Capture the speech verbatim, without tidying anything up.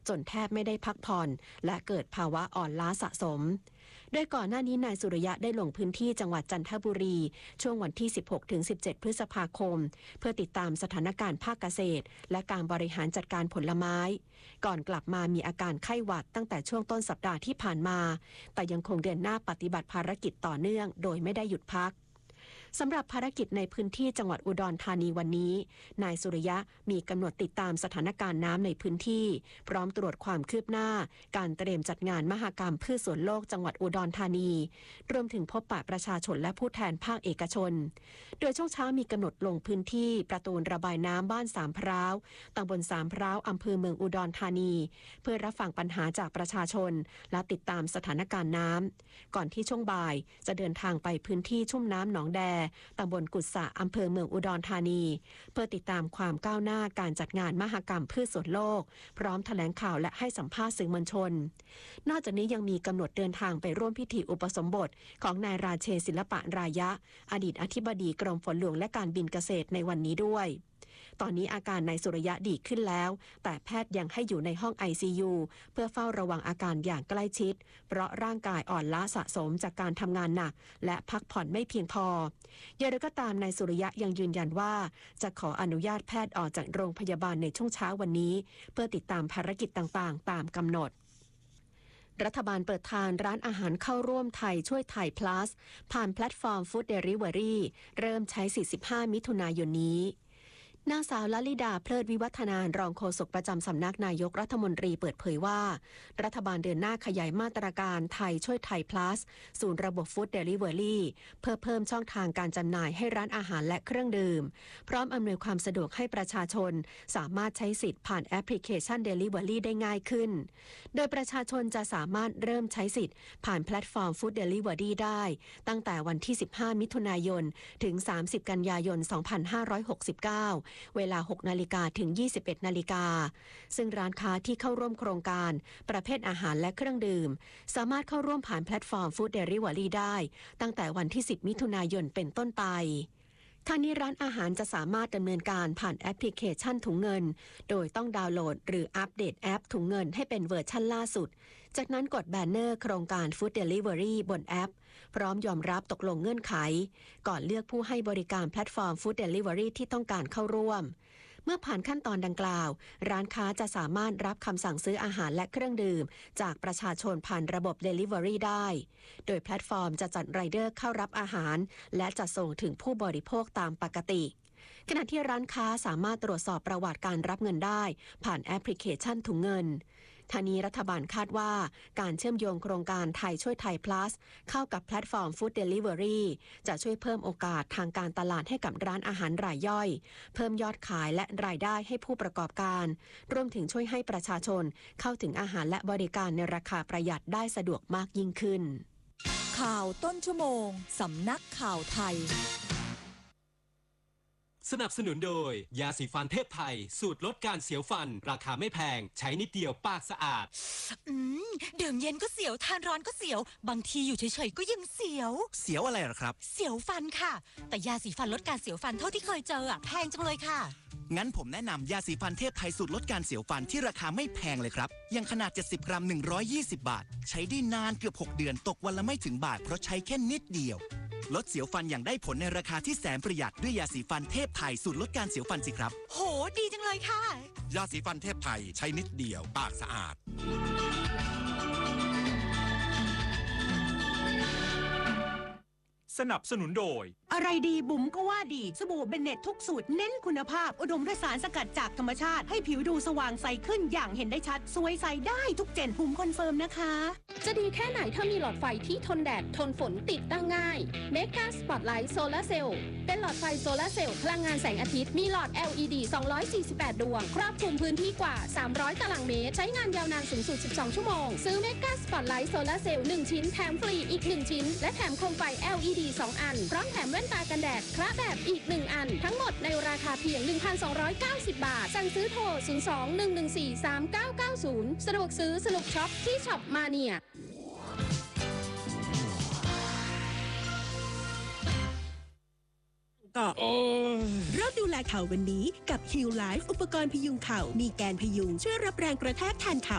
จนแทบไม่ได้พักผ่อนและเกิดภาวะอ่อนล้าสะสมโดยก่อนหน้านี้นายสุริยะได้ลงพื้นที่จังหวัดจันทบุรีช่วงวันที่ สิบหกถึงสิบเจ็ด พฤษภาคมเพื่อติดตามสถานการณ์ภาคเกษตรและการบริหารจัดการผลไม้ก่อนกลับมามีอาการไข้หวัดตั้งแต่ช่วงต้นสัปดาห์ที่ผ่านมาแต่ยังคงเดินหน้าปฏิบัติภารกิจต่อเนื่องโดยไม่ได้หยุดพักสำหรับภารกิจในพื้นที่จังหวัดอุดรธานีวันนี้นายสุริยะมีกำหนดติดตามสถานการณ์น้ำในพื้นที่พร้อมตรวจความคืบหน้าการเตรียมจัดงานมหกรรมพืชสวนโลกจังหวัดอุดรธานีรวมถึงพบปะประชาชนและผู้แทนภาคเอกชนโดยช่วงเช้ามีกำหนดลงพื้นที่ประตูระบายน้ำบ้านสามพร้าวตำบลสามพร้าวอำเภอเมืองอุดรธานีเพื่อรับฟังปัญหาจากประชาชนและติดตามสถานการณ์น้ำก่อนที่ช่วงบ่ายจะเดินทางไปพื้นที่ชุ่มน้ำหนองแดตำบลกุดสะอำเภอเมืองอุดรธานีเพื่อติดตามความก้าวหน้าการจัดงานมหกรรมพืชสวนโลกพร้อมแถลงข่าวและให้สัมภาษณ์สื่อมวลชนนอกจากนี้ยังมีกำหนดเดินทางไปร่วมพิธีอุปสมบทของนายราเชษฐ์ศิลปะรายะอดีตอธิบดีกรมฝนหลวงและการบินเกษตรในวันนี้ด้วยตอนนี้อาการนายสุริยะดีขึ้นแล้วแต่แพทย์ยังให้อยู่ในห้อง ไอ ซี ยู เพื่อเฝ้าระวังอาการอย่างใกล้ชิดเพราะร่างกายอ่อนล้าสะสมจากการทำงานหนักและพักผ่อนไม่เพียงพออย่างไรก็ตามนายสุริยะยังยืนยันว่าจะขออนุญาตแพทย์ออกจากโรงพยาบาลในช่วงเช้าวันนี้เพื่อติดตามภารกิจต่างๆตามกำหนดรัฐบาลเปิดทางร้านอาหารเข้าร่วมไทยช่วยไทย plus ผ่านแพลตฟอร์ม Food Delivery เริ่มใช้สี่สิบห้ามิถุนายนนี้นางสาวลลิดาเพลิดวิวัฒนารองโฆษกประจำสำนักนายกรัฐมนตรีเปิดเผยว่ารัฐบาลเดินหน้าขยายมาตรการไทยช่วยไทย plus ศูนย์ระบบ Food Delivery เพื่อเพิ่มช่องทางการจำหน่ายให้ร้านอาหารและเครื่องดื่มพร้อมอำนวยความสะดวกให้ประชาชนสามารถใช้สิทธิ์ผ่านแอปพลิเคชัน Delivery ได้ง่ายขึ้นโดยประชาชนจะสามารถเริ่มใช้สิทธิ์ผ่านแพลตฟอร์ม Food Delivery ได้ตั้งแต่วันที่สิบห้ามิถุนายนถึงสามสิบกันยายนสองพันห้าร้อยหกสิบเก้าเวลา หกนาฬิกา ถึง ยี่สิบเอ็ดนาฬิกาซึ่งร้านค้าที่เข้าร่วมโครงการประเภทอาหารและเครื่องดื่มสามารถเข้าร่วมผ่านแพลตฟอร์ม Food Delivery ได้ตั้งแต่วันที่สิบมิถุนายนเป็นต้นไปทางนี้ร้านอาหารจะสามารถดำเนินการผ่านแอปพลิเคชันถุงเงินโดยต้องดาวน์โหลดหรืออัปเดตแอปถุงเงินให้เป็นเวอร์ชันล่าสุดจากนั้นกดแบนเนอร์โครงการ Food Delivery บนแอปพร้อมยอมรับตกลงเงื่อนไขก่อนเลือกผู้ให้บริการแพลตฟอร์ม Food Delivery ที่ต้องการเข้าร่วมเมื่อผ่านขั้นตอนดังกล่าวร้านค้าจะสามารถรับคำสั่งซื้ออาหารและเครื่องดื่มจากประชาชนผ่านระบบ Delivery ได้โดยแพลตฟอร์มจะจัดไรเดอร์เข้ารับอาหารและจะส่งถึงผู้บริโภคตามปกติขณะที่ร้านค้าสามารถตรวจสอบประวัติการรับเงินได้ผ่านแอปพลิเคชันถุงเงินทางนี้รัฐบาลคาดว่าการเชื่อมโยงโครงการไทยช่วยไทย plus เข้ากับแพลตฟอร์ม Food Delivery จะช่วยเพิ่มโอกาสทางการตลาดให้กับร้านอาหารรายย่อยเพิ่มยอดขายและรายได้ให้ผู้ประกอบการรวมถึงช่วยให้ประชาชนเข้าถึงอาหารและบริการในราคาประหยัดได้สะดวกมากยิ่งขึ้นข่าวต้นชั่วโมงสำนักข่าวไทยสนับสนุนโดยยาสีฟันเทพไทยสูตรลดการเสียวฟันราคาไม่แพงใช้นิดเดียวปากสะอาดอืมดื่มเย็นก็เสียวทานร้อนก็เสียวบางทีอยู่เฉยๆก็ยังเสียวเสียวอะไรหรอครับเสียวฟันค่ะแต่ยาสีฟันลดการเสียวฟันเท่าที่เคยเจออะแพงจังเลยค่ะงั้นผมแนะนำยาสีฟันเทพไทยสูตรลดการเสียวฟันที่ราคาไม่แพงเลยครับยังขนาดเจ็ดสิบกรัมหนึ่งร้อยยี่สิบบาทใช้ได้นานเกือบหกเดือนตกวันละไม่ถึงบาทเพราะใช้แค่นิดเดียวลดเสียวฟันอย่างได้ผลในราคาที่แสนประหยัดด้วยยาสีฟันเทพไทยสูตรลดการเสียวฟันสิครับโหดีจังเลยค่ะยาสีฟันเทพไทยใช้นิดเดียวปากสะอาดสนับสนุนโดยอะไรดีบุ๋มก็ว่าดีสบู่เบนเน็ตทุกสูตรเน้นคุณภาพอุดมด้วยสารสกัดจากธรรมชาติให้ผิวดูสว่างใสขึ้นอย่างเห็นได้ชัดสวยใสได้ทุกเจนบุ๋มคอนเฟิร์มนะคะจะดีแค่ไหนถ้ามีหลอดไฟที่ทนแดดทนฝนติดตั้งง่าย Mega Spotlight Solar Cell เป็นหลอดไฟโซลาร์เซลล์พลังงานแสงอาทิตย์มีหลอด แอล อี ดี สองร้อยสี่สิบแปด ดวงครอบคลุมพื้นที่กว่าสามร้อยตารางเมตรใช้งานยาวนานสูงสุดสิบสองชั่วโมงซื้อ Mega Spotlight Solar Cell หนึ่งชิ้นแถมฟรีอีกหนึ่งชิ้นและแถมโคมไฟ แอล อี ดี สองอันพร้อมแถมแว่นตากันแดดคละแบบอีกหนึ่งอันทั้งหมดในราคาเพียง หนึ่งพันสองร้อยเก้าสิบ บาทสั่งซื้อโทรศูนย์ สอง หนึ่ง หนึ่ง สี่ สาม เก้า เก้า ศูนย์สะดวกซื้อสนุกช็อปที่ช็อปมาเนียเริ่มดูแลเข่าวันนี้กับ Heal Life อุปกรณ์พยุงเข่ามีแกนพยุงช่วยรับแรงกระแทกแทนเข่า